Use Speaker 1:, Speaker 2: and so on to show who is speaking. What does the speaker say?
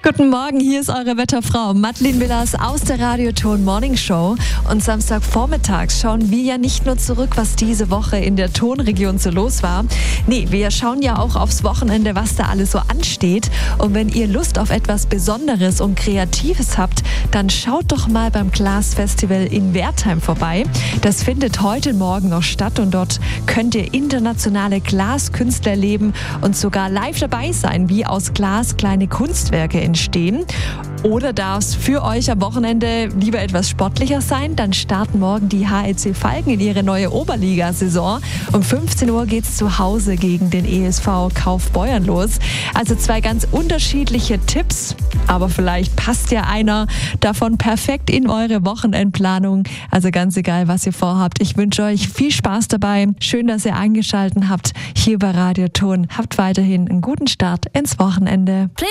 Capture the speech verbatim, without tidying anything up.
Speaker 1: Guten Morgen, hier ist eure Wetterfrau Madeleine Willers aus der Radioton Morning Show. Und Samstagvormittags schauen wir ja nicht nur zurück, was diese Woche in der Tonregion so los war. Nee, wir schauen ja auch aufs Wochenende, was da alles so ansteht. Und wenn ihr Lust auf etwas Besonderes und Kreatives habt, dann schaut doch mal beim Glasfestival in Wertheim vorbei. Das findet heute und morgen noch statt und dort könnt ihr internationale Glaskünstler erleben und sogar live dabei sein, wie aus Glas kleine Kunstwerke entstehen. Oder darf es für euch am Wochenende lieber etwas sportlicher sein? Dann starten morgen die H L C Falken in ihre neue Oberliga-Saison. Um fünfzehn Uhr geht es zu Hause gegen den E S V Kaufbeuern los. Also zwei ganz unterschiedliche Tipps, aber vielleicht passt ja einer davon perfekt in eure Wochenendplanung. Also ganz egal, was ihr vorhabt. Ich wünsche euch viel Spaß dabei. Schön, dass ihr eingeschaltet habt hier bei Radioton. Habt weiterhin einen guten Start ins Wochenende.